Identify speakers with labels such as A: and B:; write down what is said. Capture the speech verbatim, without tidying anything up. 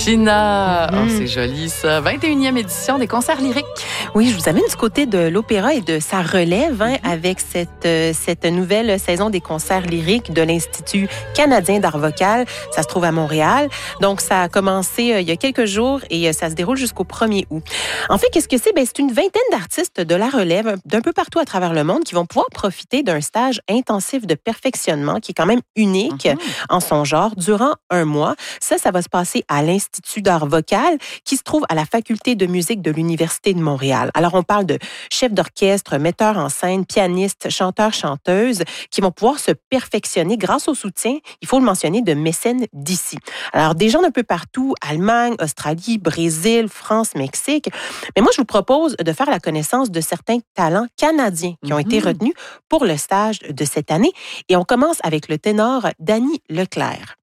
A: China.
B: Mm-hmm.
A: Oh, c'est joli ça. vingt et unième édition des concerts lyriques.
B: Oui, je vous amène du côté de l'opéra et de sa relève hein, mm-hmm. avec cette, euh, cette nouvelle saison des concerts lyriques de l'Institut canadien d'art vocal. Ça se trouve à Montréal. Donc, ça a commencé euh, il y a quelques jours et euh, ça se déroule jusqu'au premier août. En fait, qu'est-ce que c'est? Ben, c'est une vingtaine d'artistes de la relève d'un peu partout à travers le monde qui vont pouvoir profiter d'un stage intensif de perfectionnement qui est quand même unique mm-hmm. en son genre durant un mois. Ça, ça va se passer à l'Institut d'art vocal qui se trouve à la Faculté de musique de l'Université de Montréal. Alors, on parle de chefs d'orchestre, metteurs en scène, pianistes, chanteurs, chanteuses qui vont pouvoir se perfectionner grâce au soutien, il faut le mentionner, de mécènes d'ici. Alors, des gens d'un peu partout, Allemagne, Australie, Brésil, France, Mexique. Mais moi, je vous propose de faire la connaissance de certains talents canadiens qui ont mm-hmm. été retenus pour le stage de cette année. Et on commence avec le ténor Danny Leclerc.